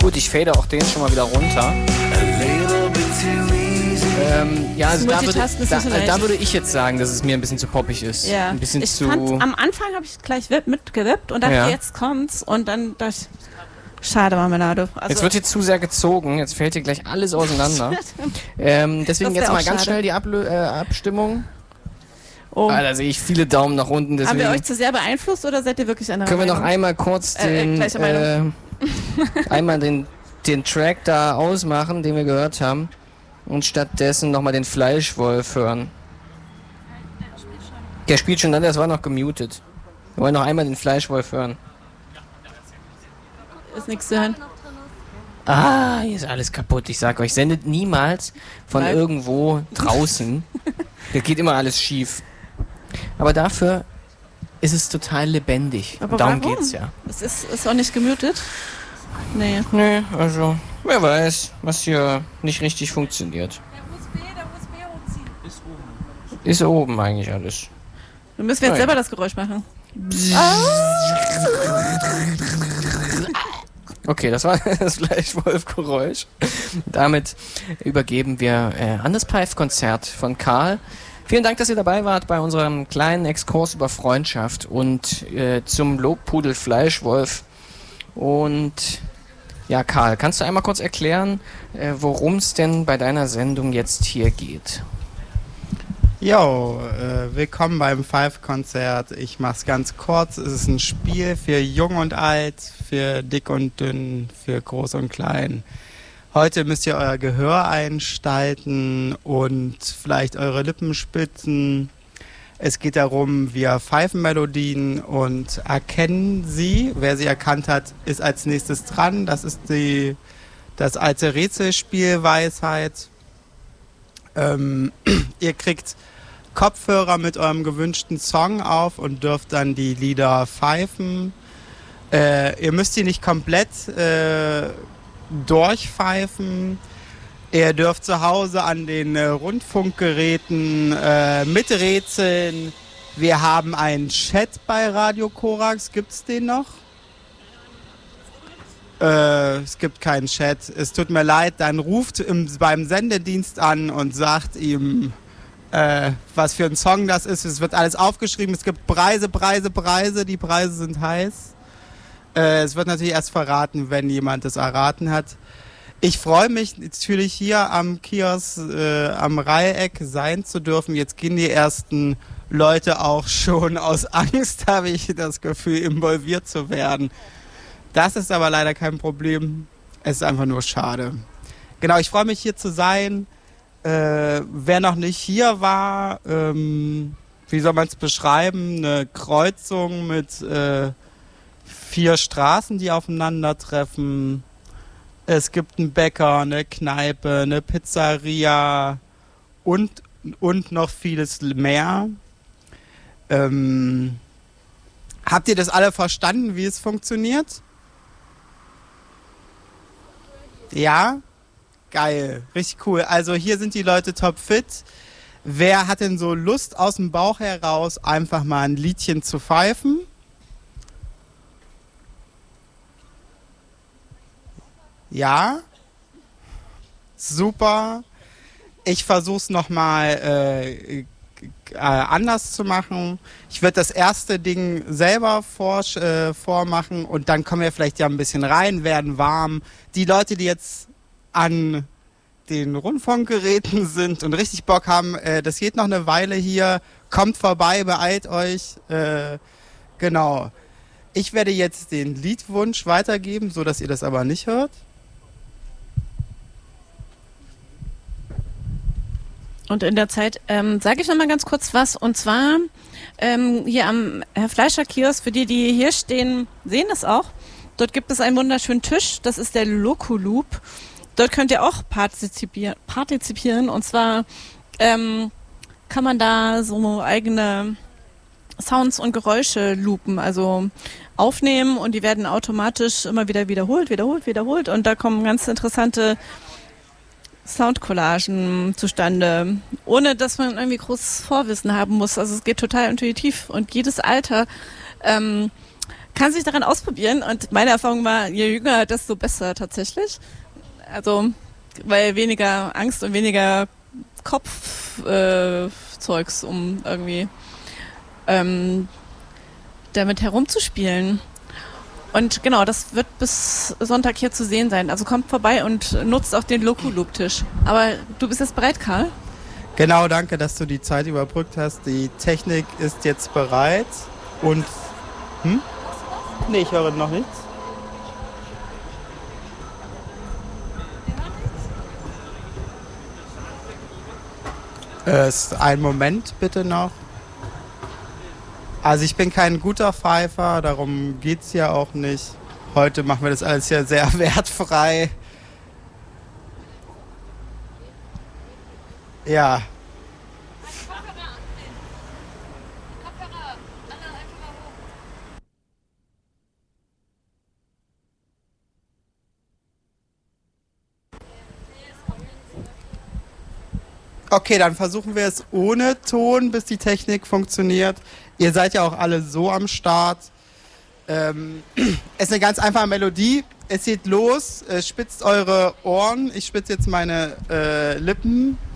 Gut, ich fade auch den schon mal wieder runter. Ja, also da würde ich jetzt sagen, dass es mir ein bisschen zu poppig ist. Ja. Ein bisschen am Anfang habe ich gleich mitgewippt und dachte, jetzt kommt's. Und dann dachte ich, schade, Marmelade. Also jetzt wird hier zu sehr gezogen, jetzt fällt hier gleich alles auseinander. Deswegen jetzt mal ganz schnell die Abstimmung. Oh. Da sehe ich viele Daumen nach unten. Deswegen haben wir euch zu sehr beeinflusst oder seid ihr wirklich an der Können wir Meinung? noch einmal kurz den Track da ausmachen, den wir gehört haben, und stattdessen nochmal den Fleischwolf hören. Der spielt schon dann, das war noch gemutet. Wir wollen noch einmal den Fleischwolf hören. Ist nichts zu hören. Hier ist alles kaputt. Ich sag euch, sendet niemals von irgendwo draußen. Da geht immer alles schief. Aber dafür ist es total lebendig. Aber darum warum? Geht's ja. Es ist auch nicht gemutet? Nee. Nee, also, wer weiß, was hier nicht richtig funktioniert. Der USB hochziehen. Ist oben eigentlich alles. Dann müssen wir jetzt selber das Geräusch machen. Okay, das war das Fleischwolf-Geräusch. Damit übergeben wir an das Pfeif-Konzert von Karl. Vielen Dank, dass ihr dabei wart bei unserem kleinen Exkurs über Freundschaft und zum Lobpudel Fleischwolf. Und ja, Karl, kannst du einmal kurz erklären, worum es denn bei deiner Sendung jetzt hier geht? Jo, willkommen beim Pfeif-Konzert. Ich mach's ganz kurz. Es ist ein Spiel für Jung und Alt, für Dick und Dünn, für Groß und Klein. Heute müsst ihr euer Gehör einstalten und vielleicht eure Lippen spitzen. Es geht darum, wir pfeifen Melodien und erkennen sie. Wer sie erkannt hat, ist als nächstes dran. Das ist das alte Rätselspiel Weisheit. Ihr kriegt Kopfhörer mit eurem gewünschten Song auf und dürft dann die Lieder pfeifen. Ihr müsst die nicht komplett durchpfeifen. Ihr dürft zu Hause an den Rundfunkgeräten miträtseln. Wir haben einen Chat bei Radio Korax. Gibt's den noch? Es gibt keinen Chat. Es tut mir leid. Dann ruft beim Sendedienst an und sagt ihm, was für ein Song das ist. Es wird alles aufgeschrieben. Es gibt Preise. Die Preise sind heiß. Es wird natürlich erst verraten, wenn jemand es erraten hat. Ich freue mich natürlich hier am Kiosk, am Reiheck sein zu dürfen. Jetzt gehen die ersten Leute auch schon aus Angst, habe ich das Gefühl, involviert zu werden. Das ist aber leider kein Problem. Es ist einfach nur schade. Genau, ich freue mich hier zu sein. Wer noch nicht hier war, wie soll man es beschreiben? Eine Kreuzung mit 4 Straßen, die aufeinandertreffen. Es gibt einen Bäcker, eine Kneipe, eine Pizzeria und noch vieles mehr. Habt ihr das alle verstanden, wie es funktioniert? Ja? Geil, richtig cool. Also hier sind die Leute topfit. Wer hat denn so Lust aus dem Bauch heraus, einfach mal ein Liedchen zu pfeifen? Ja? Super. Ich versuche es nochmal anders zu machen. Ich würde das erste Ding selber vormachen und dann kommen wir vielleicht ja ein bisschen rein, werden warm. Die Leute, die jetzt an den Rundfunkgeräten sind und richtig Bock haben, das geht noch eine Weile hier. Kommt vorbei, beeilt euch. Genau. Ich werde jetzt den Liedwunsch weitergeben, so dass ihr das aber nicht hört. Und in der Zeit sage ich noch mal ganz kurz was. Und zwar hier am Herr Fleischer Kiosk, für die hier stehen, sehen es auch. Dort gibt es einen wunderschönen Tisch. Das ist der Loco-Loop. Dort könnt ihr auch partizipieren. Und zwar kann man da so eigene Sounds und Geräusche loopen. Also aufnehmen und die werden automatisch immer wieder wiederholt. Und da kommen ganz interessante Soundcollagen zustande, ohne dass man irgendwie großes Vorwissen haben muss. Also es geht total intuitiv und jedes Alter kann sich daran ausprobieren und meine Erfahrung war, je jünger, desto besser tatsächlich. Also, weil weniger Angst und weniger Kopfzeugs, um irgendwie damit herumzuspielen. Und genau, das wird bis Sonntag hier zu sehen sein. Also kommt vorbei und nutzt auch den Loku-Loop-Tisch. Aber du bist jetzt bereit, Karl? Genau, danke, dass du die Zeit überbrückt hast. Die Technik ist jetzt bereit und... Nee, ich höre noch nichts. Einen Moment bitte noch. Also ich bin kein guter Pfeifer, darum geht's ja auch nicht. Heute machen wir das alles ja sehr wertfrei. Ja. Okay, dann versuchen wir es ohne Ton, bis die Technik funktioniert. Ihr seid ja auch alle so am Start. Es ist eine ganz einfache Melodie. Es geht los. Spitzt eure Ohren. Ich spitze jetzt meine Lippen.